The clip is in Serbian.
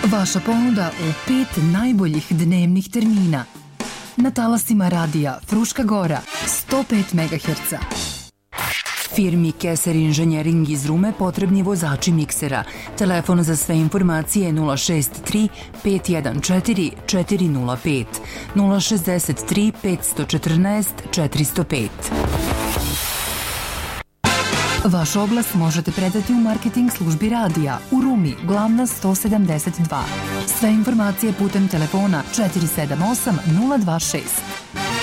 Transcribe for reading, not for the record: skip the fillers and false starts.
Vaša ponuda u 5 najboljih dnevnih termina. Na talasima radija Fruška Gora 105 MHz. Firmi Keser Inženjering iz Rume potrebni vozači miksera. Telefon za sve informacije 063 514 405 063 514 405. Vaš oglas možete predati u marketing službi radija u Rumi, glavna 172. Sve informacije putem telefona 478 026.